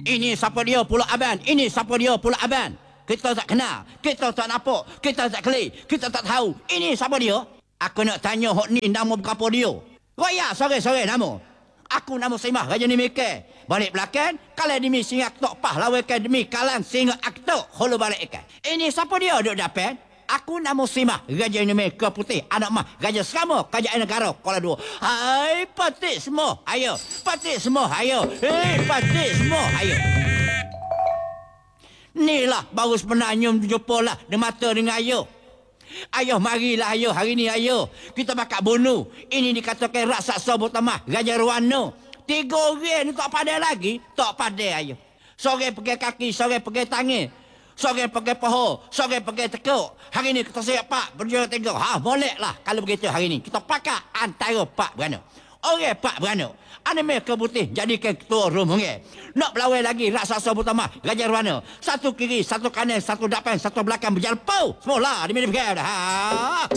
Ini siapa dia pula aban. Ini siapa dia pula aban. Kita tak kenal. Kita tak nampak. Kita tak keli. Kita tak tahu. Ini siapa dia? Aku nak tanya hok ni nama berapa dia. Raya sore-sore nama. Aku nama Simah Raja ni mikir. Balik belakang. Kalau demi singa tok pah lawakan demi kalang singa aktok. Holo balik ikan. Ini siapa dia duk dapat? Aku nama Simah Raja ni mikir putih. Anak mah Raja Serama Kerajaan Negara. Kuala Dua. Hai patik semua. Ayo. Patik semua. Ayo. Patik semua. Ayo. Inilah baru sebenarnya jumpa lah di mata dengan ayo. Ayuh marilah ayuh hari ni ayuh. Kita bakal bunuh. Ini dikatakan raksasa pertama Raja Ruano. 3 orang ni tak pandai lagi. Tak pandai ayuh. Sore pergi kaki, sore pergi tangan. Sore pergi paha, sore pergi tekuk. Hari ni kita siap pak berjuang 3. Boleh lah kalau begitu hari ni. Kita pakai antara Pak Beranak. Orang Pak Beranak. Anime keputih jadikan ketua rumah. Nak berlawan lagi raksasa pertama Raja Ruano. Satu kiri, satu kanan, satu depan, satu belakang berjalan pau. Semula di mana pergi dah.